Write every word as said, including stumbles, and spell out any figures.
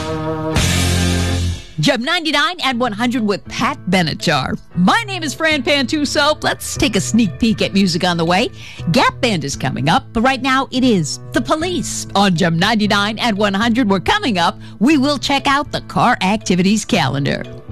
Gem ninety-nine and one hundred with Pat Benatar. My name is Fran Pantuso. Let's take a sneak peek at music on the way. Gap Band is coming up, but right now it is The Police on Gem ninety-nine and one hundred. We're coming up. We will check out the car activities calendar.